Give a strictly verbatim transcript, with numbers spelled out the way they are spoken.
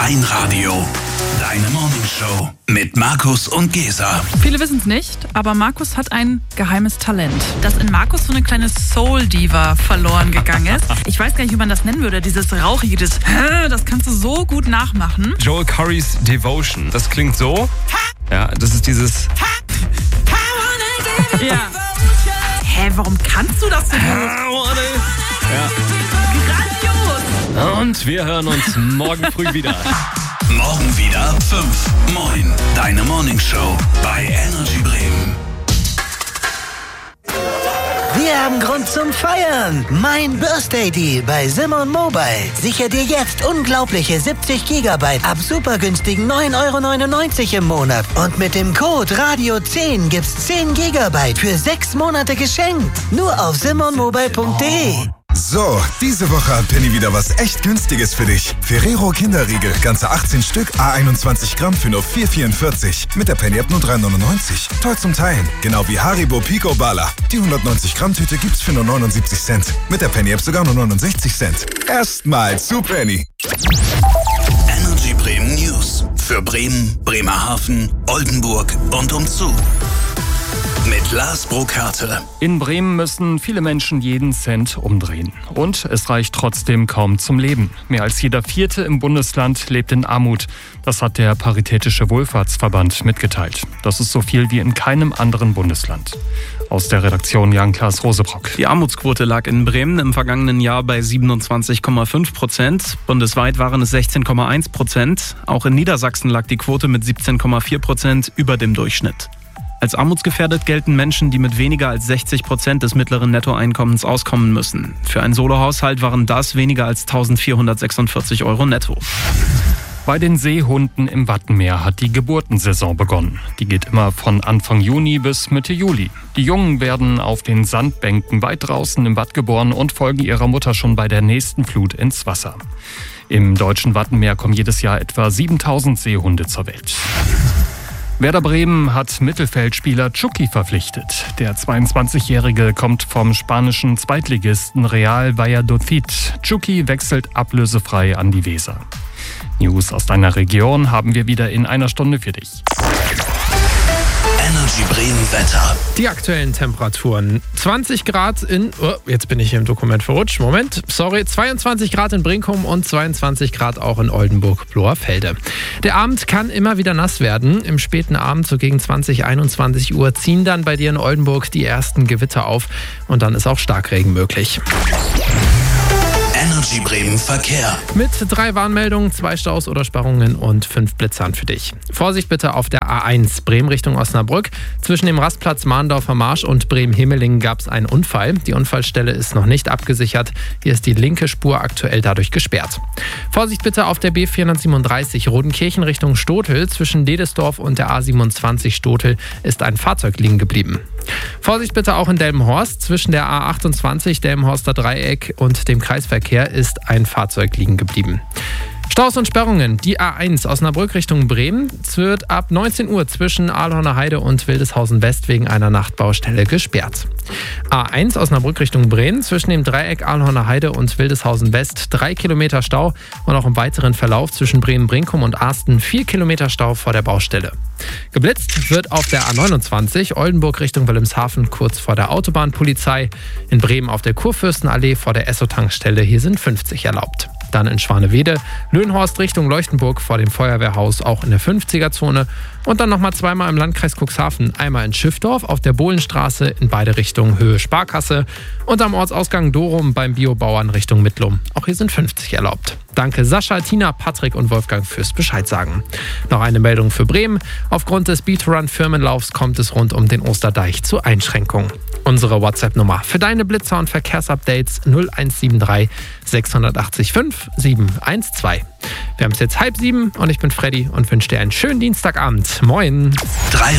Dein Radio. Deine Morningshow mit Markus und Gesa. Viele wissen es nicht, aber Markus hat ein geheimes Talent. Dass in Markus so eine kleine Soul-Diva verloren gegangen ist. Ich weiß gar nicht, wie man das nennen würde. Dieses rauchige, das, das kannst du so gut nachmachen. Joel Currys Devotion. Das klingt so. Ja, das ist dieses... Ja. Hä, warum kannst du das so gut? Ja. Grandios. Und wir hören uns morgen früh wieder. Morgen wieder ab fünf. Moin, deine Morningshow bei Energy Bremen. Wir haben Grund zum Feiern. Mein Birthday Deal bei Simon Mobile. Sichere dir jetzt unglaubliche siebzig Gigabyte ab super günstigen neun Euro neunundneunzig im Monat. Und mit dem Code Radio zehn gibt's zehn Gigabyte für sechs Monate geschenkt. Nur auf simon mobile punkt de. So, diese Woche hat Penny wieder was echt Günstiges für dich. Ferrero Kinderriegel, ganze achtzehn Stück, à einundzwanzig Gramm für nur vier vierundvierzig. Mit der Penny-App nur drei neunundneunzig. Toll zum Teilen. Genau wie Haribo Pico Bala. Die hundertneunzig Gramm Tüte gibt's für nur neunundsiebzig Cent. Mit der Penny-App sogar nur neunundsechzig Cent. Erstmal zu Penny. Energy Bremen News. Für Bremen, Bremerhaven, Oldenburg und umzu. Mit Lars Burkhardt. In Bremen müssen viele Menschen jeden Cent umdrehen. Und es reicht trotzdem kaum zum Leben. Mehr als jeder Vierte im Bundesland lebt in Armut. Das hat der Paritätische Wohlfahrtsverband mitgeteilt. Das ist so viel wie in keinem anderen Bundesland. Aus der Redaktion Jan-Klaas Rosebrock. Die Armutsquote lag in Bremen im vergangenen Jahr bei siebenundzwanzig Komma fünf Prozent. Bundesweit waren es sechzehn Komma eins Prozent. Auch in Niedersachsen lag die Quote mit siebzehn Komma vier Prozent über dem Durchschnitt. Als armutsgefährdet gelten Menschen, die mit weniger als sechzig Prozent des mittleren Nettoeinkommens auskommen müssen. Für einen Solohaushalt waren das weniger als eintausendvierhundertsechsundvierzig Euro netto. Bei den Seehunden im Wattenmeer hat die Geburtensaison begonnen. Die geht immer von Anfang Juni bis Mitte Juli. Die Jungen werden auf den Sandbänken weit draußen im Watt geboren und folgen ihrer Mutter schon bei der nächsten Flut ins Wasser. Im deutschen Wattenmeer kommen jedes Jahr etwa siebentausend Seehunde zur Welt. Werder Bremen hat Mittelfeldspieler Chucky verpflichtet. Der zweiundzwanzigjährige kommt vom spanischen Zweitligisten Real Valladolid. Chucky wechselt ablösefrei an die Weser. News aus deiner Region haben wir wieder in einer Stunde für dich. Energy Bremen Wetter. Die aktuellen Temperaturen. zwanzig Grad in... Oh, jetzt bin ich hier im Dokument verrutscht. Moment, sorry. zweiundzwanzig Grad in Brinkum und zweiundzwanzig Grad auch in Oldenburg-Bloerfelde. Der Abend kann immer wieder nass werden. Im späten Abend, so gegen zwanzig, einundzwanzig Uhr, ziehen dann bei dir in Oldenburg die ersten Gewitter auf. Und dann ist auch Starkregen möglich. Energy Bremen Verkehr. Mit drei Warnmeldungen, zwei Staus oder Sperrungen und fünf Blitzern für dich. Vorsicht bitte auf der A eins, Bremen Richtung Osnabrück. Zwischen dem Rastplatz Mahndorfer Marsch und Bremen-Himmelingen gab es einen Unfall. Die Unfallstelle ist noch nicht abgesichert. Hier ist die linke Spur aktuell dadurch gesperrt. Vorsicht bitte auf der B vierhundertsiebenunddreißig, Rodenkirchen Richtung Stotel. Zwischen Dedesdorf und der A siebenundzwanzig Stotel ist ein Fahrzeug liegen geblieben. Vorsicht bitte auch in Delmenhorst. Zwischen der A achtundzwanzig, Delmenhorster Dreieck und dem Kreisverkehr ist ein Fahrzeug liegen geblieben. Staus und Sperrungen. Die A eins Osnabrück Richtung Bremen wird ab neunzehn Uhr zwischen Ahlhorner Heide und Wildeshausen West wegen einer Nachtbaustelle gesperrt. A eins Osnabrück Richtung Bremen zwischen dem Dreieck Ahlhorner Heide und Wildeshausen West drei Kilometer Stau und auch im weiteren Verlauf zwischen Bremen-Brinkum und Arsten vier Kilometer Stau vor der Baustelle. Geblitzt wird auf der A neunundzwanzig Oldenburg Richtung Wilhelmshaven kurz vor der Autobahnpolizei. In Bremen auf der Kurfürstenallee vor der Esso-Tankstelle. Hier sind fünfzig erlaubt. Dann in Schwanewede, Löhnhorst Richtung Leuchtenburg vor dem Feuerwehrhaus auch in der fünfziger-Zone. Und dann nochmal zweimal im Landkreis Cuxhaven. Einmal in Schiffdorf auf der Bohlenstraße in beide Richtungen Höhe Sparkasse. Und am Ortsausgang Dorum beim Biobauern Richtung Mittlum. Auch hier sind fünfzig erlaubt. Danke Sascha, Tina, Patrick und Wolfgang fürs Bescheid sagen. Noch eine Meldung für Bremen. Aufgrund des Beatrun-Firmenlaufs kommt es rund um den Osterdeich zu Einschränkungen. Unsere WhatsApp-Nummer für deine Blitzer- und Verkehrsupdates null eins sieben drei sechs acht fünf sieben eins zwei. Wir haben es jetzt halb sieben und ich bin Freddy und wünsche dir einen schönen Dienstagabend. Moin!